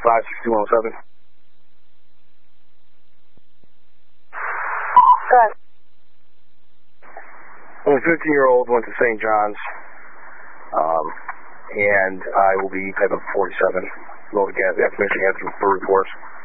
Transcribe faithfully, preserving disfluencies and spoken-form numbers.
five six two one seven. Go ahead. I'm a fifteen-year-old, went to Saint John's, um, and I will be type up forty-seven. Loaded gas, information gas for reports.